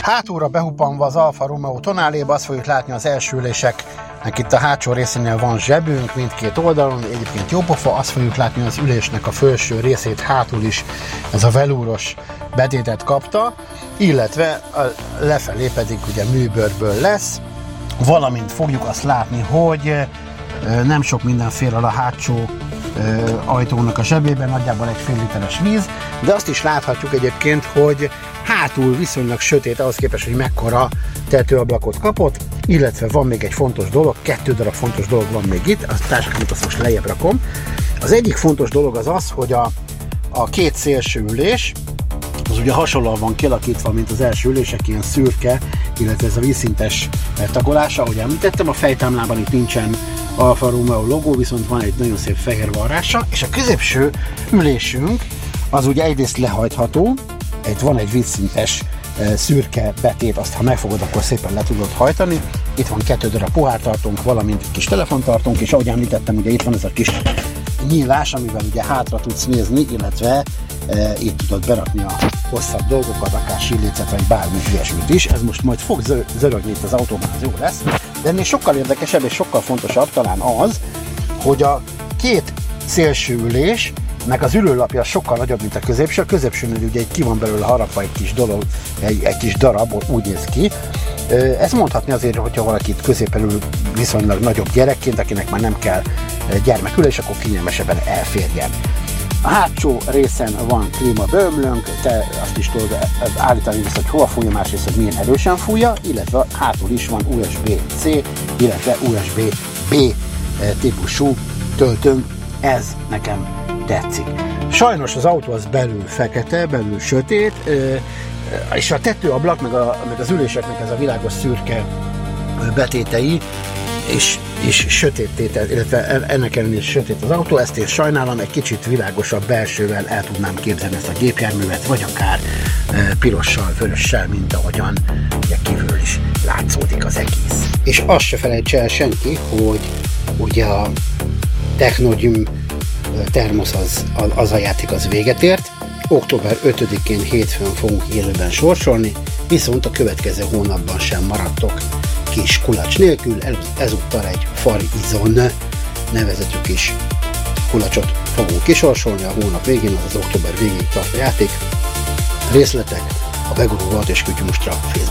Hátulra behuppanva az Alfa Romeo tonáléba azt fogjuk látni az első üléseknek itt a hátsó részénél van zsebünk mindkét oldalon, egyébként jópofa, azt fogjuk látni az ülésnek a felső részét hátul is ez a velúros betétet kapta, illetve lefelé pedig ugye műbőrből lesz, valamint fogjuk azt látni, hogy nem sok minden fér el a hátsó ajtónak a zsebében, nagyjából egy fél literes víz, de azt is láthatjuk egyébként, hogy hátul viszonylag sötét ahhoz képest, hogy mekkora tetőablakot kapott, illetve van még egy fontos dolog, 2 darab fontos dolog van még itt, a táskámat azt most lejjebb rakom. Az egyik fontos dolog az az, hogy a két szélső ülés, az ugye hasonlóan van kialakítva, mint az első ülések, ilyen szürke, illetve ez a vízszintes tagolása, ahogy említettem, a fejtámlában itt nincsen Alfa Romeo logó, viszont van egy nagyon szép fehér varrása, és a középső ülésünk az ugye egyrészt lehajtható, van egy vízszintes szürke betét, azt ha megfogod, akkor szépen le tudod hajtani. Itt van 2 darab pohártartónk, valamint egy kis telefontartónk, és ahogy említettem, ugye itt van ez a kis nyílás, amivel ugye hátra tudsz nézni, illetve itt tudod berakni a hosszabb dolgokat, akár sílécet, vagy bármi ilyesmit is. Ez most majd fog zörögni itt az autóban, az jó lesz. De ennél sokkal érdekesebb és sokkal fontosabb talán az, hogy a két szélső ülés, meg az ülőlapja sokkal nagyobb, mint a középső. A középsőnél ugye ki van belőle harapva egy kis dolog, egy kis darab, úgy néz ki. Ezt mondhatni azért, hogyha valaki itt középen ül viszonylag nagyobb gyerekként, akinek már nem kell gyermekülés, akkor kényelmesebben elférjen. A hátsó részen van klímabeömlőnk, te azt is tudod állítani, hogy hova fújja, másrészt, hogy milyen erősen fújja, illetve hátul is van USB-C, illetve USB-B típusú töltőnk, ez nekem tetszik. Sajnos az autó az belül fekete, belül sötét, és a tetőablak, meg az üléseknek ez a világos szürke betétei, és sötét tétel, illetve ennek ellenére sötét az autó, ezt én sajnálom, egy kicsit világosabb belsővel el tudnám képzelni ezt a gépjárművet, vagy akár pirossal, vörössel, mint ahogyan ugye kívül is látszódik az egész. És azt se felejtse el senki, hogy ugye a Technogym Termosz az a játék az véget ért, október 5-én hétfőn fogunk élőben sorsolni, viszont a következő hónapban sem maradtok kis kulacs nélkül, ezúttal egy Farizon nevezetű kis kulacsot fogunk kisorsolni a hónap végén, az október végéig tart a játék. Részletek a Beguró Volt és Kütyű Mustra Facebook